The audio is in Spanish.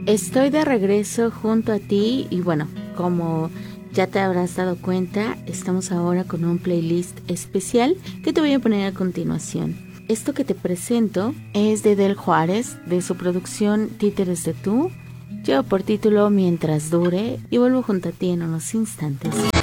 Estoy de regreso junto a ti y bueno, como ya te habrás dado cuenta, estamos ahora con un playlist especial que te voy a poner a continuación. Esto que te presento es de Del Juárez, de su producción Títeres de Tú. Llevo por título Mientras Dure y vuelvo junto a ti en unos instantes.